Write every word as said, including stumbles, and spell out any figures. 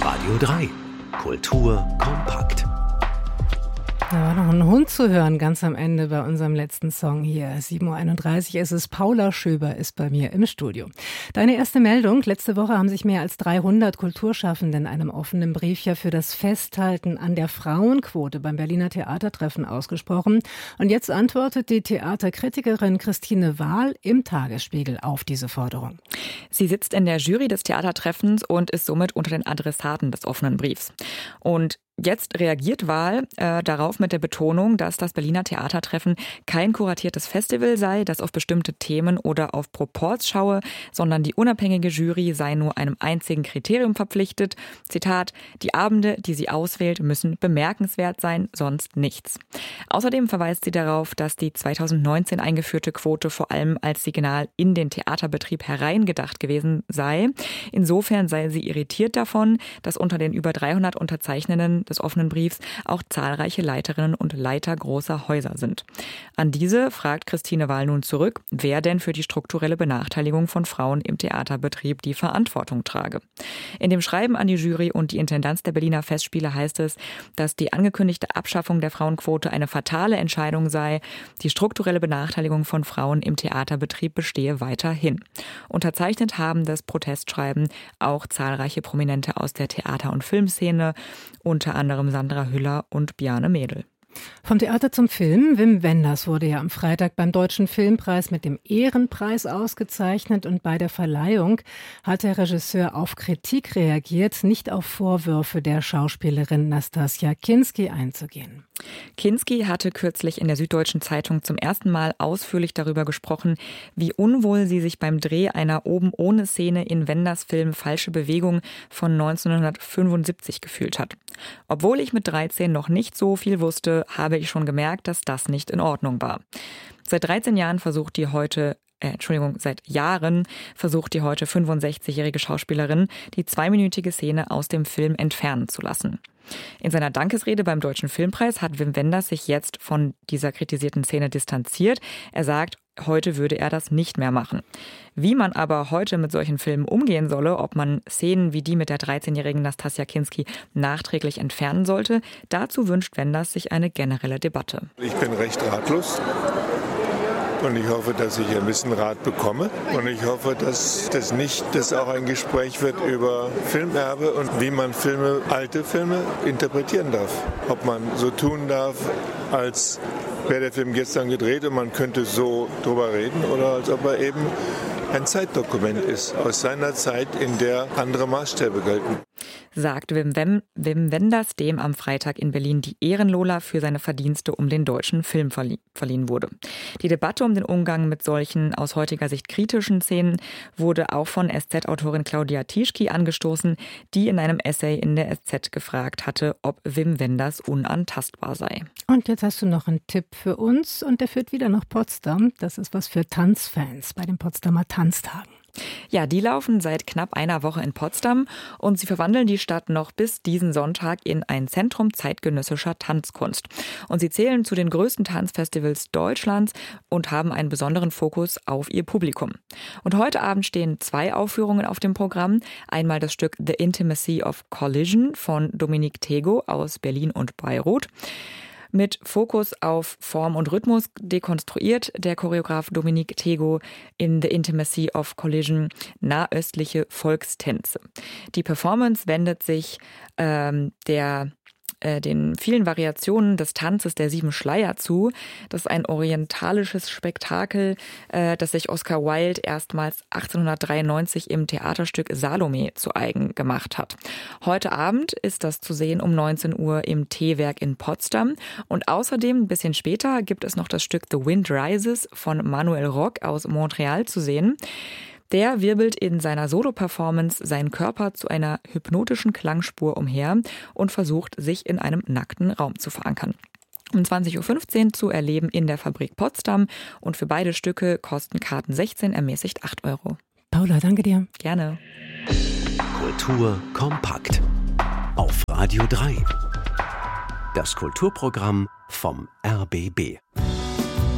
Radio drei. Kultur kompakt. Da war noch ein Hund zu hören, ganz am Ende bei unserem letzten Song hier. sieben Uhr einunddreißig ist es. Paula Schöber ist bei mir im Studio. Deine erste Meldung. Letzte Woche haben sich mehr als dreihundert Kulturschaffende in einem offenen Brief ja für das Festhalten an der Frauenquote beim Berliner Theatertreffen ausgesprochen. Und jetzt antwortet die Theaterkritikerin Christine Wahl im Tagesspiegel auf diese Forderung. Sie sitzt in der Jury des Theatertreffens und ist somit unter den Adressaten des offenen Briefs. Und jetzt reagiert Wahl äh, darauf mit der Betonung, dass das Berliner Theatertreffen kein kuratiertes Festival sei, das auf bestimmte Themen oder auf Proports schaue, sondern die unabhängige Jury sei nur einem einzigen Kriterium verpflichtet. Zitat: Die Abende, die sie auswählt, müssen bemerkenswert sein, sonst nichts. Außerdem verweist sie darauf, dass die zweitausendneunzehn eingeführte Quote vor allem als Signal in den Theaterbetrieb hereingedacht gewesen sei. Insofern sei sie irritiert davon, dass unter den über dreihundert Unterzeichnenden des offenen Briefs auch zahlreiche Leiterinnen und Leiter großer Häuser sind. An diese fragt Christine Wahl nun zurück, wer denn für die strukturelle Benachteiligung von Frauen im Theaterbetrieb die Verantwortung trage. In dem Schreiben an die Jury und die Intendanz der Berliner Festspiele heißt es, dass die angekündigte Abschaffung der Frauenquote eine fatale Entscheidung sei. Die strukturelle Benachteiligung von Frauen im Theaterbetrieb bestehe weiterhin. Unterzeichnet haben das Protestschreiben auch zahlreiche Prominente aus der Theater- und Filmszene, unter anderem Sandra Hüller und Bjarne Mädel. Vom Theater zum Film. Wim Wenders wurde ja am Freitag beim Deutschen Filmpreis mit dem Ehrenpreis ausgezeichnet und bei der Verleihung hat der Regisseur auf Kritik reagiert, nicht auf Vorwürfe der Schauspielerin Nastassja Kinski einzugehen. Kinski hatte kürzlich in der Süddeutschen Zeitung zum ersten Mal ausführlich darüber gesprochen, wie unwohl sie sich beim Dreh einer Oben-ohne-Szene in Wenders Film Falsche Bewegung von neunzehnhundertfünfundsiebzig gefühlt hat. Obwohl ich mit dreizehn noch nicht so viel wusste, habe ich schon gemerkt, dass das nicht in Ordnung war. Seit dreizehn Jahren versucht die heute Äh, Entschuldigung, seit Jahren versucht die heute fünfundsechzigjährige Schauspielerin, die zweiminütige Szene aus dem Film entfernen zu lassen. In seiner Dankesrede beim Deutschen Filmpreis hat Wim Wenders sich jetzt von dieser kritisierten Szene distanziert. Er sagt, heute würde er das nicht mehr machen. Wie man aber heute mit solchen Filmen umgehen solle, ob man Szenen wie die mit der dreizehnjährigen Nastassja Kinski nachträglich entfernen sollte, dazu wünscht Wenders sich eine generelle Debatte. Ich bin recht ratlos. Und ich hoffe, dass ich ein bisschen Rat bekomme. Und ich hoffe, dass das nicht dass auch ein Gespräch wird über Filmerbe und wie man Filme, alte Filme interpretieren darf. Ob man so tun darf, als wäre der Film gestern gedreht und man könnte so drüber reden, oder als ob er eben ein Zeitdokument ist aus seiner Zeit, in der andere Maßstäbe gelten. Sagt Wim, Wem, Wim Wenders, dem am Freitag in Berlin die Ehrenlola für seine Verdienste um den deutschen Film verlie- verliehen wurde. Die Debatte um den Umgang mit solchen aus heutiger Sicht kritischen Szenen wurde auch von S Z-Autorin Claudia Tischki angestoßen, die in einem Essay in der S Z gefragt hatte, ob Wim Wenders unantastbar sei. Und jetzt hast du noch einen Tipp für uns und der führt wieder nach Potsdam. Das ist was für Tanzfans bei den Potsdamer Tanztagen. Ja, die laufen seit knapp einer Woche in Potsdam und sie verwandeln die Stadt noch bis diesen Sonntag in ein Zentrum zeitgenössischer Tanzkunst. Und sie zählen zu den größten Tanzfestivals Deutschlands und haben einen besonderen Fokus auf ihr Publikum. Und heute Abend stehen zwei Aufführungen auf dem Programm. Einmal das Stück The Intimacy of Collision von Dominique Tego aus Berlin und Bayreuth. Mit Fokus auf Form und Rhythmus dekonstruiert der Choreograf Dominique Tego in The Intimacy of Collision nahöstliche Volkstänze. Die Performance wendet sich ähm, der den vielen Variationen des Tanzes der sieben Schleier zu. Das ist ein orientalisches Spektakel, das sich Oscar Wilde erstmals achtzehnhundertdreiundneunzig im Theaterstück Salome zu eigen gemacht hat. Heute Abend ist das zu sehen um neunzehn Uhr im T-Werk in Potsdam. Und außerdem, ein bisschen später, gibt es noch das Stück The Wind Rises von Manuel Rock aus Montreal zu sehen. Der wirbelt in seiner Solo-Performance seinen Körper zu einer hypnotischen Klangspur umher und versucht, sich in einem nackten Raum zu verankern. Um zwanzig Uhr fünfzehn zu erleben in der Fabrik Potsdam und für beide Stücke kosten Karten sechzehn, ermäßigt acht Euro. Paula, danke dir. Gerne. Kultur kompakt. Auf Radio drei. Das Kulturprogramm vom R B B.